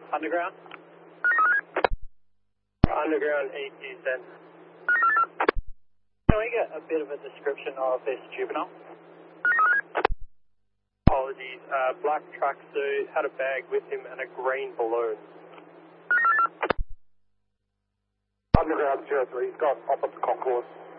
Underground? Underground 80 cents. Can we get a bit of a description of this juvenile? Apologies. Black tracksuit, had a bag with him and a green balloon. Underground 03, he's got up at the concourse.